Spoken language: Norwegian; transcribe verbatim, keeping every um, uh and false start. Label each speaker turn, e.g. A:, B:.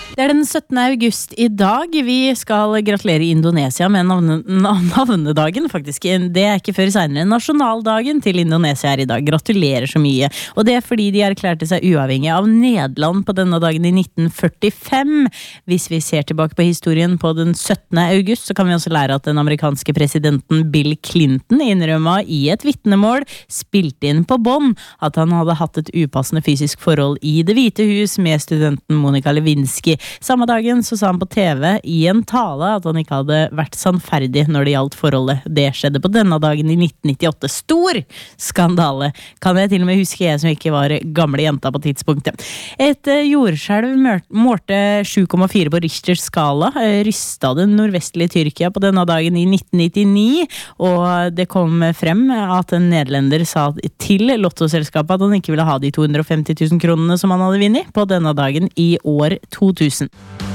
A: Det er den syttende august i dag. Vi skal gratulere Indonesia med navne, navnedagen, faktisk. Det er ikke før senere. Nasjonaldagen til Indonesia er i dag. Gratulerer så mye. Og det er fordi de erklærte seg uavhengig av Nederland på denne dagen i nitten førtifem. Hvis vi ser tilbake på historien på den syttende august, så kan vi også lære at den amerikanske presidenten Bill Clinton innrømmet i et vitnemål, spilte inn på bånd, at han hadde hatt et upassende fysisk forhold i Det hvite hus med studenten Monica Lewinsky. Samme dagen så sa han på T V i en tale at han ikke hadde vært sannferdig når det gjaldt forholdet. Det skjedde på denne dagen i nitten nittiåtte. Stor skandale! Kan jeg til og med huske, jeg som ikke var gamle jenta på tidspunktet. Et jordskjelv målte sju komma fire på Richters skala, rystet det nordvestlige Tyrkia på denne dagen i nitten nittini, og det kom frem at en nederlender sa til lottoselskapet at han ikke ville ha de to hundre og femti tusen kronene som han hadde vunnet på denne dagen i år to tusen.